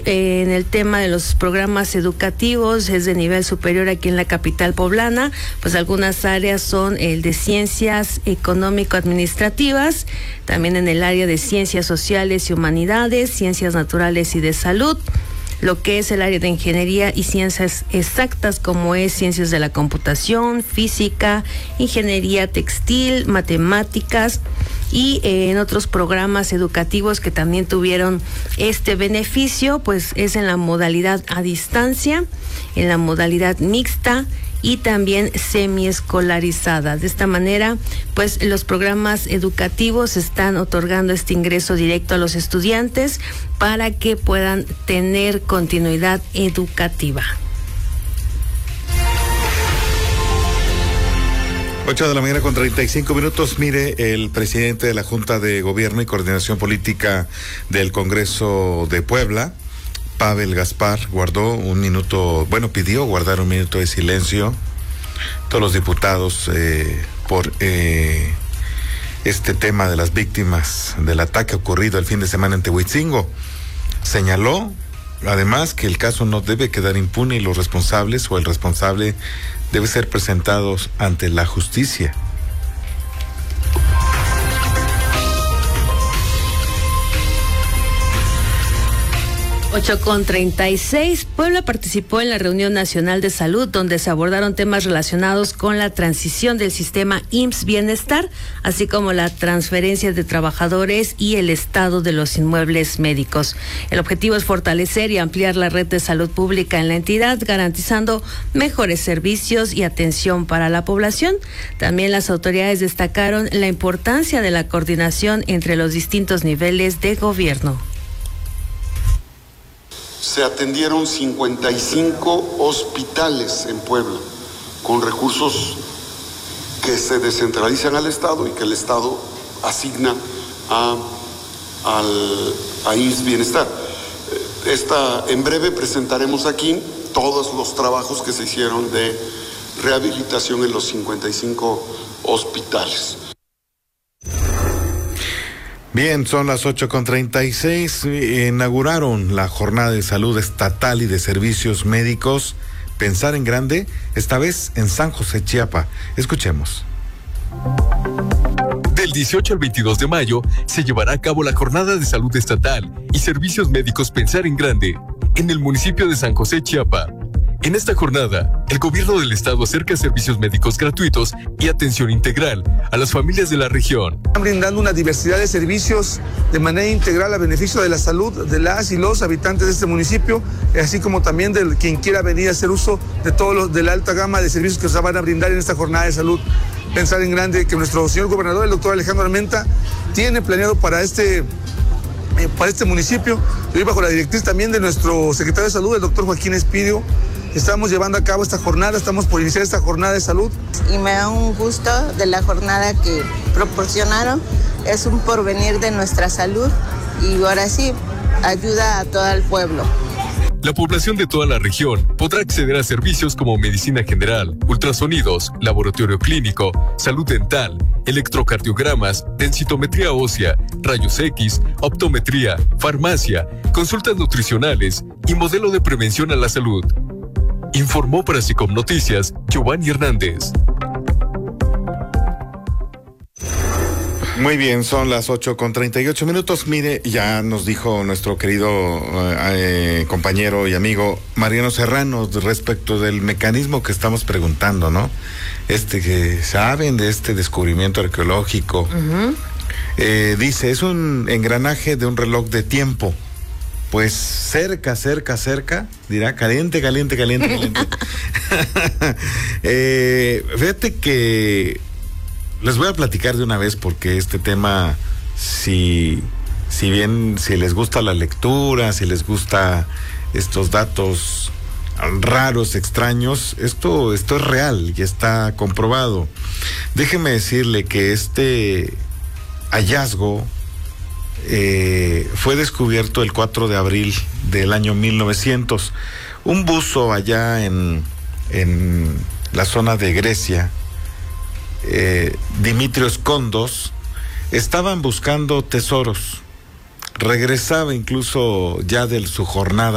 en el tema de los programas educativos es de nivel superior aquí en la capital poblana, pues algunas áreas son el de ciencias económico-administrativas, también en el área de ciencias sociales y humanidades, ciencias naturales y de salud, lo que es el área de ingeniería y ciencias exactas, como es ciencias de la computación, física, ingeniería textil, matemáticas, y en otros programas educativos que también tuvieron este beneficio, pues es en la modalidad a distancia, en la modalidad mixta y también semiescolarizada. De esta manera, pues los programas educativos están otorgando este ingreso directo a los estudiantes para que puedan tener continuidad educativa. 8 de la mañana con 35 minutos. Mire, el presidente de la Junta de Gobierno y Coordinación Política del Congreso de Puebla, Pavel Gaspar, pidió guardar un minuto de silencio todos los diputados por este tema de las víctimas del ataque ocurrido el fin de semana en Tehuitzingo. Señaló, además, que el caso no debe quedar impune y los responsables o el responsable debe ser presentados ante la justicia. 8:36. Puebla participó en la reunión nacional de salud, donde se abordaron temas relacionados con la transición del sistema IMSS Bienestar, así como la transferencia de trabajadores y el estado de los inmuebles médicos. El objetivo es fortalecer y ampliar la red de salud pública en la entidad, garantizando mejores servicios y atención para la población. También las autoridades destacaron la importancia de la coordinación entre los distintos niveles de gobierno. Se atendieron 55 hospitales en Puebla, con recursos que se descentralizan al Estado y que el Estado asigna a IMSS Bienestar. En breve presentaremos aquí todos los trabajos que se hicieron de rehabilitación en los 55 hospitales. Bien, son las 8:36. Inauguraron la jornada de salud estatal y de servicios médicos Pensar en Grande, esta vez en San José, Chiapa. Escuchemos. Del 18 al 22 de mayo se llevará a cabo la jornada de salud estatal y servicios médicos Pensar en Grande en el municipio de San José, Chiapa. En esta jornada, el gobierno del estado acerca servicios médicos gratuitos y atención integral a las familias de la región. Están brindando una diversidad de servicios de manera integral a beneficio de la salud de las y los habitantes de este municipio, así como también de quien quiera venir a hacer uso de todos los de la alta gama de servicios que se van a brindar en esta jornada de salud Pensar en Grande, que nuestro señor gobernador, el doctor Alejandro Armenta, tiene planeado para este municipio, y hoy bajo la directriz también de nuestro secretario de Salud, el doctor Joaquín Espidio. Estamos llevando a cabo esta jornada, estamos por iniciar esta jornada de salud. Y me da un gusto de la jornada que proporcionaron, es un porvenir de nuestra salud y ahora sí, ayuda a todo el pueblo. La población de toda la región podrá acceder a servicios como medicina general, ultrasonidos, laboratorio clínico, salud dental, electrocardiogramas, densitometría ósea, rayos X, optometría, farmacia, consultas nutricionales y modelo de prevención a la salud. Informó para SICOM Noticias, Giovanni Hernández. Muy bien, son las 8:38 minutos. Mire, ya nos dijo nuestro querido compañero y amigo Mariano Serrano respecto del mecanismo que estamos preguntando, ¿no? Que saben de este descubrimiento arqueológico. Uh-huh. Dice, es un engranaje de un reloj de tiempo. Pues cerca, dirá, caliente. Fíjate que les voy a platicar de una vez, porque este tema, si les gusta la lectura, si les gusta estos datos raros, extraños, esto es real y está comprobado. Déjeme decirle que este hallazgo fue descubierto el 4 de abril del año 1900. Un buzo allá en la zona de Grecia, Dimitrios Kondos, estaban buscando tesoros. Regresaba incluso ya de su jornada